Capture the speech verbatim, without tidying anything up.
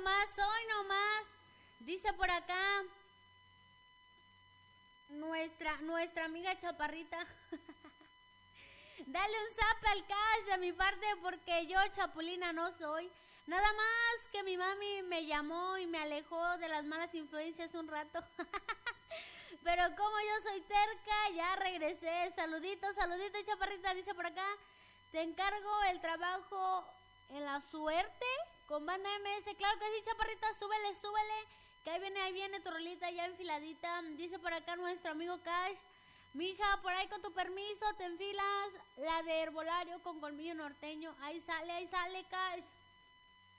nomás, hoy nomás. Dice por acá nuestra, nuestra amiga Chaparrita. Dale un zape al Cash de mi parte porque yo chapulina no soy. Nada más que mi mami me llamó y me alejó de las malas influencias un rato. Pero como yo soy terca, ya regresé. Saluditos, saluditos, Chaparrita. Dice por acá, te encargo el trabajo en la suerte con Banda M S. Claro que sí, Chaparrita, súbele, súbele. Que ahí viene, ahí viene tu rolita ya enfiladita. Dice por acá nuestro amigo Cash, mija, por ahí con tu permiso te enfilas la de herbolario con colmillo norteño. Ahí sale, ahí sale, Cash.